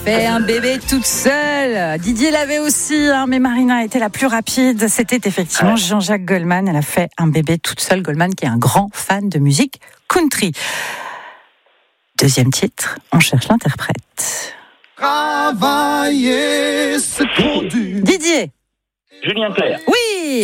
fait un bébé toute seule. Didier l'avait aussi, mais Marina était la plus rapide. C'était effectivement Jean-Jacques Goldman. Elle a fait un bébé toute seule. Goldman qui est un grand fan de musique country. Deuxième titre, on cherche l'interprète. Travailler, c'est trop dur. Didier. Julien Clerc. Oui.